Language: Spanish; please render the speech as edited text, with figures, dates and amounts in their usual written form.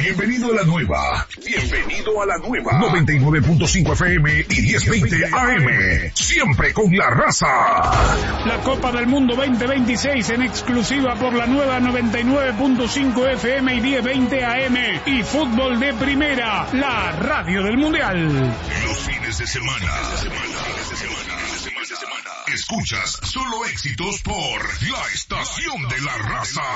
Bienvenido a la nueva. Bienvenido a la nueva. 99.5 FM y 1020 AM. Siempre con la raza. La Copa del Mundo 2026 en exclusiva por la nueva 99.5 FM y 1020 AM. Y Fútbol de Primera, la radio del Mundial. Los fines de semana. Escuchas solo éxitos por la estación de la raza.